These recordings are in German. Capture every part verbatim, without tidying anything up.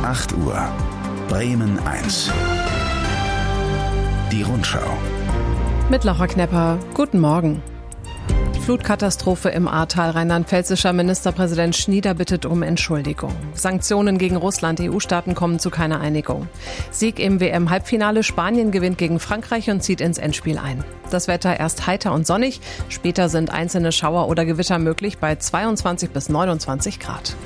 acht Uhr. Bremen eins. Die Rundschau. Mit Laura Knepper. Guten Morgen. Flutkatastrophe im Ahrtal. Rheinland-pfälzischer Ministerpräsident Schnieder bittet um Entschuldigung. Sanktionen gegen Russland. E U-Staaten kommen zu keiner Einigung. Sieg im W M-Halbfinale. Spanien gewinnt gegen Frankreich und zieht ins Endspiel ein. Das Wetter erst heiter und sonnig. Später sind einzelne Schauer oder Gewitter möglich bei zweiundzwanzig bis neunundzwanzig Grad.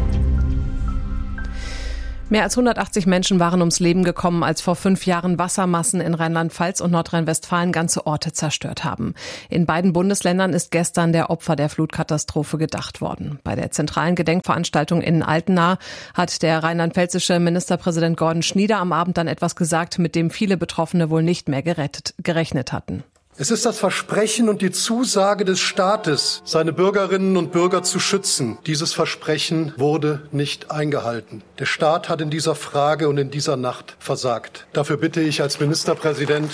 Mehr als hundertachtzig Menschen waren ums Leben gekommen, als vor fünf Jahren Wassermassen in Rheinland-Pfalz und Nordrhein-Westfalen ganze Orte zerstört haben. In beiden Bundesländern ist gestern der Opfer der Flutkatastrophe gedacht worden. Bei der zentralen Gedenkveranstaltung in Altena hat der rheinland-pfälzische Ministerpräsident Gordon Schnieder am Abend dann etwas gesagt, mit dem viele Betroffene wohl nicht mehr gerettet, gerechnet hatten. Es ist das Versprechen und die Zusage des Staates, seine Bürgerinnen und Bürger zu schützen. Dieses Versprechen wurde nicht eingehalten. Der Staat hat in dieser Frage und in dieser Nacht versagt. Dafür bitte ich als Ministerpräsident,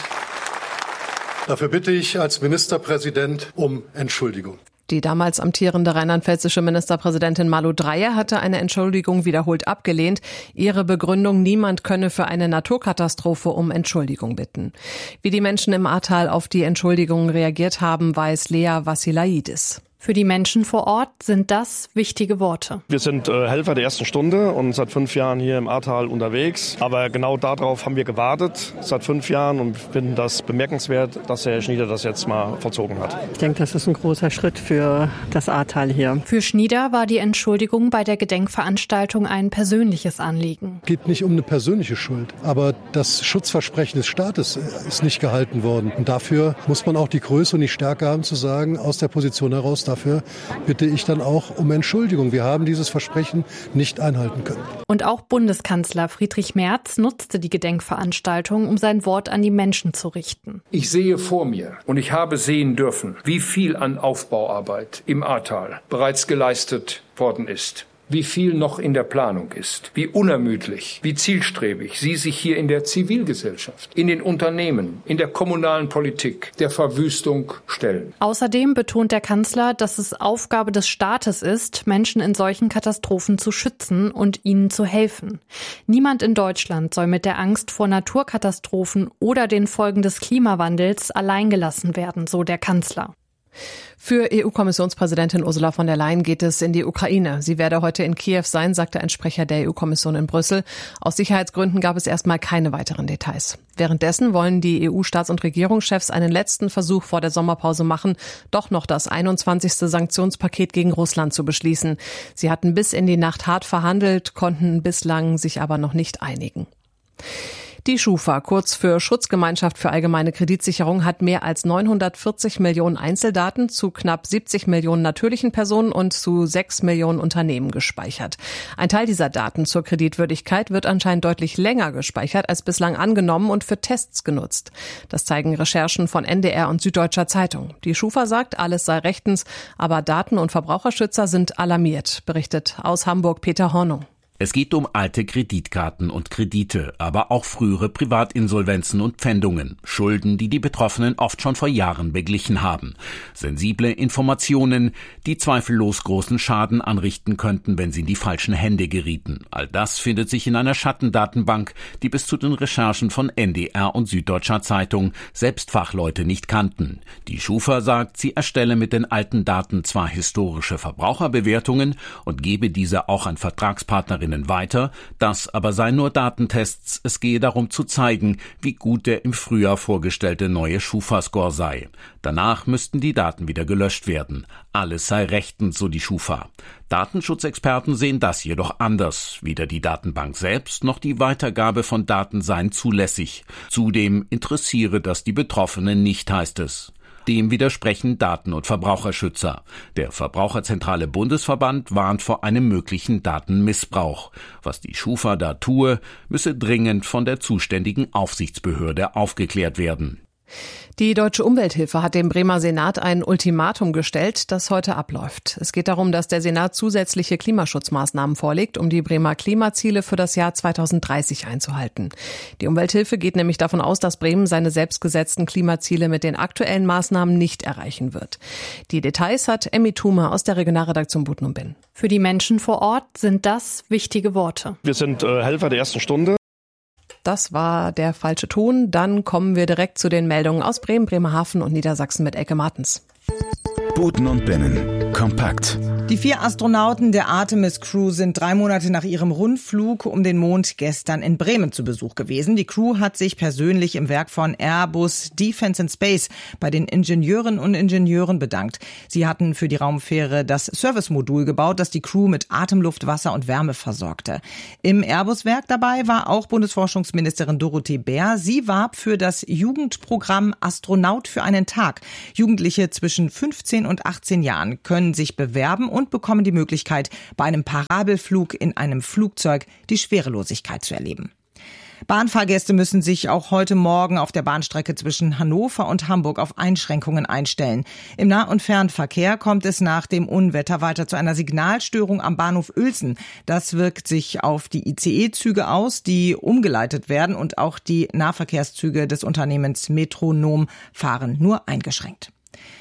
dafür bitte ich als Ministerpräsident um Entschuldigung. Die damals amtierende rheinland-pfälzische Ministerpräsidentin Malu Dreyer hatte eine Entschuldigung wiederholt abgelehnt. Ihre Begründung, niemand könne für eine Naturkatastrophe um Entschuldigung bitten. Wie die Menschen im Ahrtal auf die Entschuldigung reagiert haben, weiß Lea Vassilaidis. Für die Menschen vor Ort sind das wichtige Worte. Wir sind äh, Helfer der ersten Stunde und seit fünf Jahren hier im Ahrtal unterwegs. Aber genau darauf haben wir gewartet seit fünf Jahren und finden das bemerkenswert, dass Herr Schnieder das jetzt mal vollzogen hat. Ich denke, das ist ein großer Schritt für das Ahrtal hier. Für Schnieder war die Entschuldigung bei der Gedenkveranstaltung ein persönliches Anliegen. Es geht nicht um eine persönliche Schuld, aber das Schutzversprechen des Staates ist nicht gehalten worden. Und dafür muss man auch die Größe und die Stärke haben zu sagen, aus der Position heraus, dafür bitte ich dann auch um Entschuldigung. Wir haben dieses Versprechen nicht einhalten können. Und auch Bundeskanzler Friedrich Merz nutzte die Gedenkveranstaltung, um sein Wort an die Menschen zu richten. Ich sehe vor mir und ich habe sehen dürfen, wie viel an Aufbauarbeit im Ahrtal bereits geleistet worden ist. Wie viel noch in der Planung ist, wie unermüdlich, wie zielstrebig Sie sich hier in der Zivilgesellschaft, in den Unternehmen, in der kommunalen Politik der Verwüstung stellen. Außerdem betont der Kanzler, dass es Aufgabe des Staates ist, Menschen in solchen Katastrophen zu schützen und ihnen zu helfen. Niemand in Deutschland soll mit der Angst vor Naturkatastrophen oder den Folgen des Klimawandels alleingelassen werden, so der Kanzler. Für E U-Kommissionspräsidentin Ursula von der Leyen geht es in die Ukraine. Sie werde heute in Kiew sein, sagte ein Sprecher der E U-Kommission in Brüssel. Aus Sicherheitsgründen gab es erstmal keine weiteren Details. Währenddessen wollen die E U-Staats- und Regierungschefs einen letzten Versuch vor der Sommerpause machen, doch noch das einundzwanzigste Sanktionspaket gegen Russland zu beschließen. Sie hatten bis in die Nacht hart verhandelt, konnten bislang sich aber noch nicht einigen. Die Schufa, kurz für Schutzgemeinschaft für allgemeine Kreditsicherung, hat mehr als neunhundertvierzig Millionen Einzeldaten zu knapp siebzig Millionen natürlichen Personen und zu sechs Millionen Unternehmen gespeichert. Ein Teil dieser Daten zur Kreditwürdigkeit wird anscheinend deutlich länger gespeichert als bislang angenommen und für Tests genutzt. Das zeigen Recherchen von N D R und Süddeutscher Zeitung. Die Schufa sagt, alles sei rechtens, aber Daten- und Verbraucherschützer sind alarmiert, berichtet aus Hamburg Peter Hornung. Es geht um alte Kreditkarten und Kredite, aber auch frühere Privatinsolvenzen und Pfändungen, Schulden, die die Betroffenen oft schon vor Jahren beglichen haben. Sensible Informationen, die zweifellos großen Schaden anrichten könnten, wenn sie in die falschen Hände gerieten. All das findet sich in einer Schattendatenbank, die bis zu den Recherchen von N D R und Süddeutscher Zeitung selbst Fachleute nicht kannten. Die Schufa sagt, sie erstelle mit den alten Daten zwar historische Verbraucherbewertungen und gebe diese auch an Vertragspartnerinnen weiter, das aber seien nur Datentests, es gehe darum zu zeigen, wie gut der im Frühjahr vorgestellte neue Schufa-Score sei. Danach müssten die Daten wieder gelöscht werden. Alles sei rechtens, so die Schufa. Datenschutzexperten sehen das jedoch anders. Weder die Datenbank selbst noch die Weitergabe von Daten seien zulässig. Zudem interessiere das die Betroffenen nicht, heißt es. Dem widersprechen Daten- und Verbraucherschützer. Der Verbraucherzentrale Bundesverband warnt vor einem möglichen Datenmissbrauch. Was die Schufa da tue, müsse dringend von der zuständigen Aufsichtsbehörde aufgeklärt werden. Die Deutsche Umwelthilfe hat dem Bremer Senat ein Ultimatum gestellt, das heute abläuft. Es geht darum, dass der Senat zusätzliche Klimaschutzmaßnahmen vorlegt, um die Bremer Klimaziele für das Jahr zweitausenddreißig einzuhalten. Die Umwelthilfe geht nämlich davon aus, dass Bremen seine selbstgesetzten Klimaziele mit den aktuellen Maßnahmen nicht erreichen wird. Die Details hat Emmy Thume aus der Regionalredaktion Buten und Binn. Für die Menschen vor Ort sind das wichtige Worte. Wir sind äh, Helfer der ersten Stunde. Das war der falsche Ton. Dann kommen wir direkt zu den Meldungen aus Bremen, Bremerhaven und Niedersachsen mit Elke Martens. Buten und Binnen. Kompakt. Die vier Astronauten der Artemis-Crew sind drei Monate nach ihrem Rundflug um den Mond gestern in Bremen zu Besuch gewesen. Die Crew hat sich persönlich im Werk von Airbus Defence and Space bei den Ingenieurinnen und Ingenieuren bedankt. Sie hatten für die Raumfähre das Servicemodul gebaut, das die Crew mit Atemluft, Wasser und Wärme versorgte. Im Airbus-Werk dabei war auch Bundesforschungsministerin Dorothee Bär. Sie warb für das Jugendprogramm Astronaut für einen Tag. Jugendliche zwischen fünfzehn und achtzehn Jahren können sich bewerben und bekommen die Möglichkeit, bei einem Parabelflug in einem Flugzeug die Schwerelosigkeit zu erleben. Bahnfahrgäste müssen sich auch heute Morgen auf der Bahnstrecke zwischen Hannover und Hamburg auf Einschränkungen einstellen. Im Nah- und Fernverkehr kommt es nach dem Unwetter weiter zu einer Signalstörung am Bahnhof Uelzen. Das wirkt sich auf die I C E-Züge aus, die umgeleitet werden, und auch die Nahverkehrszüge des Unternehmens Metronom fahren nur eingeschränkt.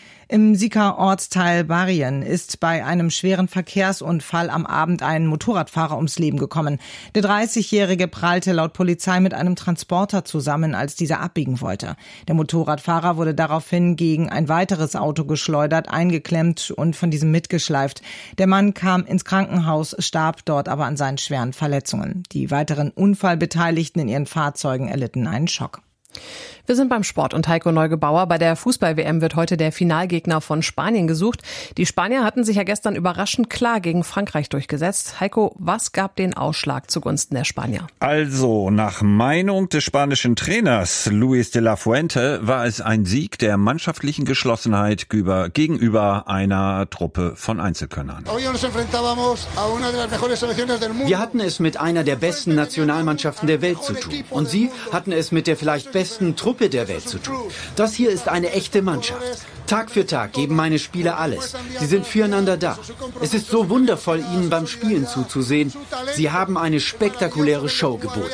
Im Sieker Ortsteil Barrien ist bei einem schweren Verkehrsunfall am Abend ein Motorradfahrer ums Leben gekommen. Der dreißigjährige prallte laut Polizei mit einem Transporter zusammen, als dieser abbiegen wollte. Der Motorradfahrer wurde daraufhin gegen ein weiteres Auto geschleudert, eingeklemmt und von diesem mitgeschleift. Der Mann kam ins Krankenhaus, starb dort aber an seinen schweren Verletzungen. Die weiteren Unfallbeteiligten in ihren Fahrzeugen erlitten einen Schock. Wir sind beim Sport und Heiko Neugebauer. Bei der Fußball-W M wird heute der Finalgegner von Spanien gesucht. Die Spanier hatten sich ja gestern überraschend klar gegen Frankreich durchgesetzt. Heiko, was gab den Ausschlag zugunsten der Spanier? Also, nach Meinung des spanischen Trainers Luis de la Fuente war es ein Sieg der mannschaftlichen Geschlossenheit gegenüber einer Truppe von Einzelkönnern. Wir hatten es mit einer der besten Nationalmannschaften der Welt zu tun. Und sie hatten es mit der vielleicht besten Truppe der Welt zu tun. Das hier ist eine echte Mannschaft. Tag für Tag geben meine Spieler alles. Sie sind füreinander da. Es ist so wundervoll, ihnen beim Spielen zuzusehen. Sie haben eine spektakuläre Show geboten.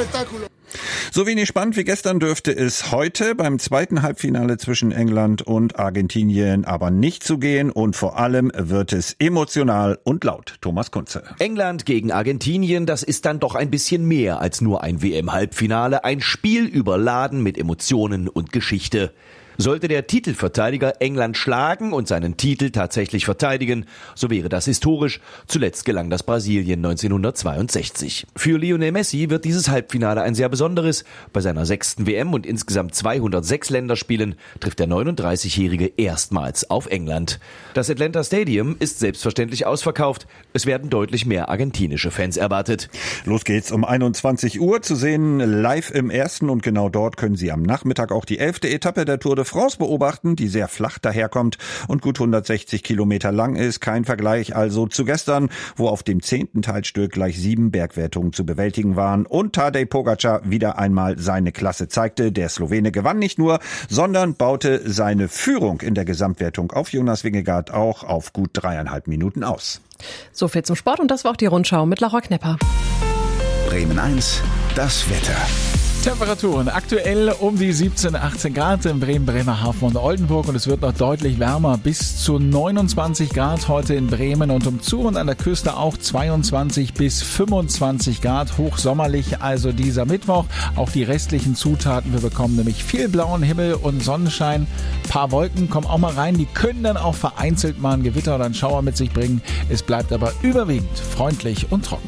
So wenig spannend wie gestern dürfte es heute beim zweiten Halbfinale zwischen England und Argentinien aber nicht zugehen, und vor allem wird es emotional und laut. Thomas Kunze. England gegen Argentinien, das ist dann doch ein bisschen mehr als nur ein W M-Halbfinale, ein Spiel überladen mit Emotionen und Geschichte. Sollte der Titelverteidiger England schlagen und seinen Titel tatsächlich verteidigen, so wäre das historisch. Zuletzt gelang das Brasilien neunzehnhundertzweiundsechzig. Für Lionel Messi wird dieses Halbfinale ein sehr besonderes. Bei seiner sechsten W M und insgesamt zweihundertsechs Länderspielen trifft der neununddreißigjährige erstmals auf England. Das Atlanta Stadium ist selbstverständlich ausverkauft. Es werden deutlich mehr argentinische Fans erwartet. Los geht's um einundzwanzig Uhr, zu sehen live im Ersten, und genau dort können Sie am Nachmittag auch die elfte Etappe der Tour de France beobachten, die sehr flach daherkommt und gut hundertsechzig Kilometer lang ist. Kein Vergleich also zu gestern, wo auf dem zehnten Teilstück gleich sieben Bergwertungen zu bewältigen waren und Tadej Pogačar wieder einmal seine Klasse zeigte. Der Slowene gewann nicht nur, sondern baute seine Führung in der Gesamtwertung auf Jonas Vingegaard auch auf gut dreieinhalb Minuten aus. So viel zum Sport, und das war auch die Rundschau mit Laura Knepper. Bremen eins, das Wetter. Temperaturen aktuell um die siebzehn, achtzehn Grad in Bremen, Bremerhaven und Oldenburg, und es wird noch deutlich wärmer, bis zu neunundzwanzig Grad heute in Bremen und umzu, und an der Küste auch zweiundzwanzig bis fünfundzwanzig Grad, hochsommerlich also dieser Mittwoch. Auch die restlichen Zutaten, wir bekommen nämlich viel blauen Himmel und Sonnenschein, ein paar Wolken kommen auch mal rein, die können dann auch vereinzelt mal ein Gewitter oder einen Schauer mit sich bringen. Es bleibt aber überwiegend freundlich und trocken.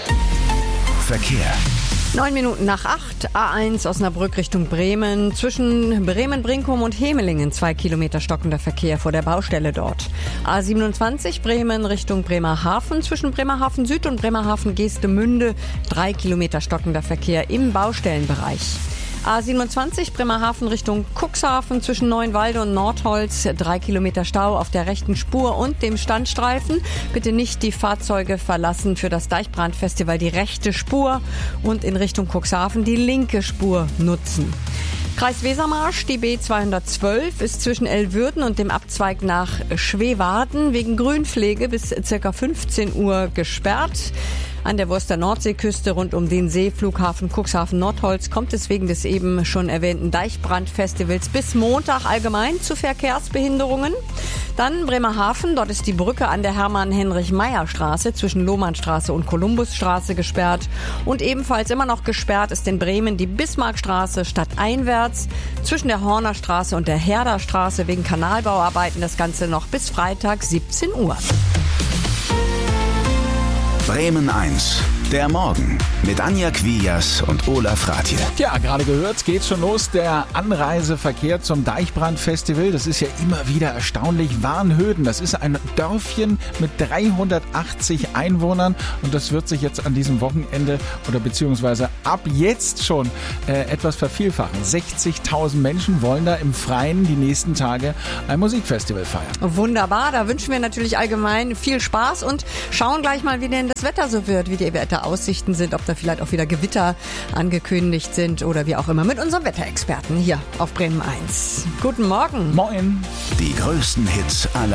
Verkehr. Neun Minuten nach acht, A eins Osnabrück Richtung Bremen. Zwischen Bremen-Brinkum und Hemelingen zwei Kilometer stockender Verkehr vor der Baustelle dort. A siebenundzwanzig Bremen Richtung Bremerhaven. Zwischen Bremerhaven Süd und Bremerhaven Geestemünde drei Kilometer stockender Verkehr im Baustellenbereich. A siebenundzwanzig Bremerhaven Richtung Cuxhaven zwischen Neuenwalde und Nordholz. Drei Kilometer Stau auf der rechten Spur und dem Standstreifen. Bitte nicht die Fahrzeuge verlassen für das Deichbrandfestival die rechte Spur und in Richtung Cuxhaven die linke Spur nutzen. Kreis Wesermarsch, die B zweihundertzwölf ist zwischen Elwürden und dem Abzweig nach Schwewarden wegen Grünpflege bis ca. fünfzehn Uhr gesperrt. An der Wurster Nordseeküste rund um den Seeflughafen Cuxhaven-Nordholz kommt es wegen des eben schon erwähnten Deichbrandfestivals bis Montag allgemein zu Verkehrsbehinderungen. Dann Bremerhaven, dort ist die Brücke an der Hermann-Heinrich-Meyer-Straße zwischen Lohmannstraße und Kolumbusstraße gesperrt. Und ebenfalls immer noch gesperrt ist in Bremen die Bismarckstraße stadteinwärts zwischen der Hornerstraße und der Herderstraße wegen Kanalbauarbeiten. Das Ganze noch bis Freitag siebzehn Uhr. Bremen eins, der Morgen mit Anja Quias und Olaf Ratje. Ja, gerade gehört, geht schon los, der Anreiseverkehr zum Deichbrandfestival. Das ist ja immer wieder erstaunlich. Warnhöden, das ist ein Dörfchen mit dreihundertachtzig Einwohnern und das wird sich jetzt an diesem Wochenende oder beziehungsweise ab jetzt schon äh, etwas vervielfachen. sechzigtausend Menschen wollen da im Freien die nächsten Tage ein Musikfestival feiern. Wunderbar, da wünschen wir natürlich allgemein viel Spaß und schauen gleich mal, wie denn das Wetter so wird, wie die Wetteraussichten sind, ob da vielleicht auch wieder Gewitter angekündigt sind oder wie auch immer mit unserem Wetterexperten hier auf Bremen eins. Guten Morgen. Moin. Die größten Hits aller